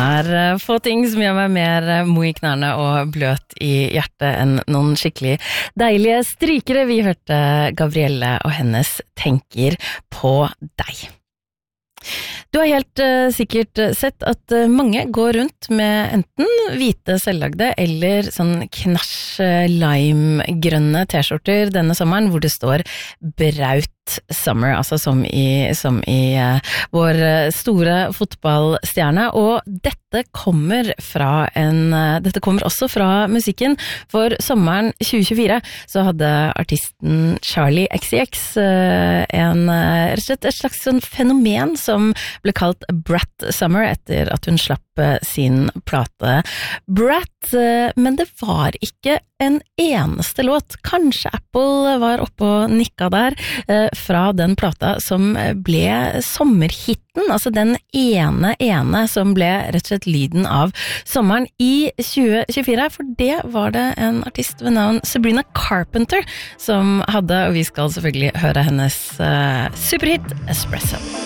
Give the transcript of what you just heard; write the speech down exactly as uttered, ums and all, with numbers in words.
er uh, få ting som gjør meg mer uh, mo i knærne og bløt i hjertet enn noen skikkelig deilige strykere. Vi hørte Gabrielle og hennes Tenker på deg. Du har helt uh, sikkert sett at uh, mange går rundt med enten hvite selvlagde eller sånn knasj lime-grønne t-skjorter denne sommeren hvor det står Braut Summer, altså som i, som i uh, vår store fotballstjerne, og dette kommer fra en, uh, dette kommer også fra musikken, for sommeren tjue tjuefire så hadde artisten Charlie X C X uh, en, uh, rett og slett et slags sånn fenomen som ble kalt Brat Summer etter at hun slapp sin plate Brat, men det var ikke en eneste låt, kanskje Apple var oppe og nikka der, fra den plata som ble sommerhitten, altså den ene ene som ble rett og slett lyden av sommeren i tjue tjuefire, for det var det en artist ved navn Sabrina Carpenter som hadde, og vi skal selvfølgelig høre hennes uh, superhit Espresso.